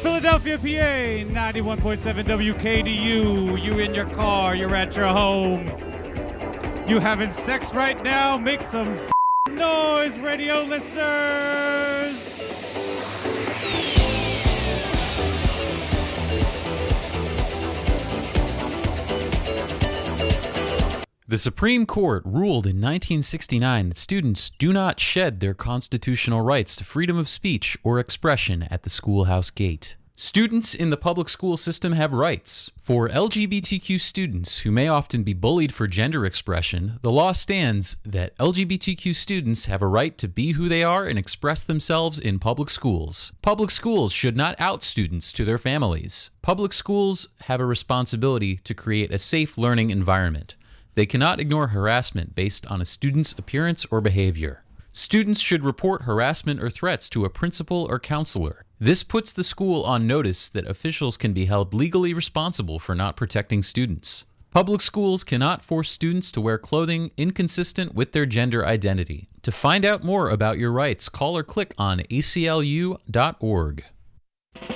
Philadelphia, PA, 91.7 WKDU. You in your car, you're at your home. You having sex right now? Make some noise, radio listeners. The Supreme Court ruled in 1969 that students do not shed their constitutional rights to freedom of speech or expression at the schoolhouse gate. Students in the public school system have rights. For LGBTQ students who may often be bullied for gender expression, the law stands that LGBTQ students have a right to be who they are and express themselves in public schools. Public schools should not out students to their families. Public schools have a responsibility to create a safe learning environment. They cannot ignore harassment based on a student's appearance or behavior. Students should report harassment or threats to a principal or counselor. This puts the school on notice that officials can be held legally responsible for not protecting students. Public schools cannot force students to wear clothing inconsistent with their gender identity. To find out more about your rights, call or click on aclu.org.